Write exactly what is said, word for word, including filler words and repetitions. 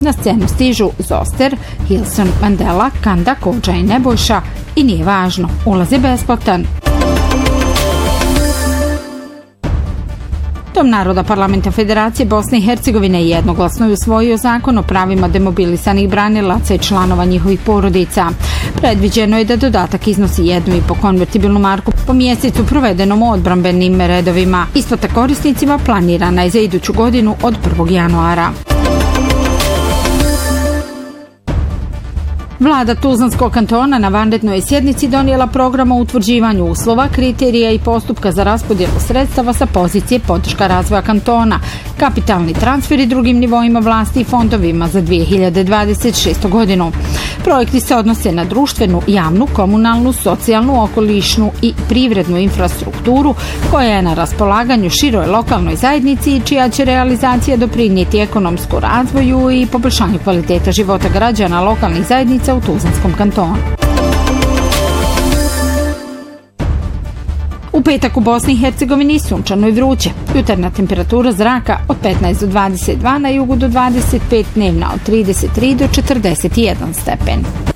Na scenu stižu Zoster, Hilson, Mandela, Kanda, Kodža i Nebojša i nije važno, ulaz je besplatan. Dom naroda Parlamenta Federacije Bosne i Hercegovine jednoglasno je usvojio zakon o pravima demobilisanih branilaca i članova njihovih porodica. Predviđeno je da dodatak iznosi jednu i po konvertibilnu marku po mjesecu provedenom u odbrambenim redovima. Isplata korisnicima planirana je za iduću godinu od prvog januara. Vlada Tuzlanskog kantona na vanrednoj sjednici donijela program o utvrđivanju uslova, kriterija i postupka za raspodjelu sredstava sa pozicije podrška razvoja kantona, kapitalni transferi drugim nivoima vlasti i fondovima za dvije hiljade dvadeset šestu godinu. Projekti se odnose na društvenu, javnu, komunalnu, socijalnu, okolišnu i privrednu infrastrukturu koja je na raspolaganju široj lokalnoj zajednici i čija će realizacija doprinijeti ekonomskom razvoju i poboljšanju kvaliteta života građana lokalnih zajednica u Tuzlanskom kantonu. U petak u Bosni i Hercegovini sunčano i vruće. Jutarnja temperatura zraka od petnaest do dvadeset dva, na jugu do dvadeset pet, dnevna od trideset tri do četrdeset jedan stepen.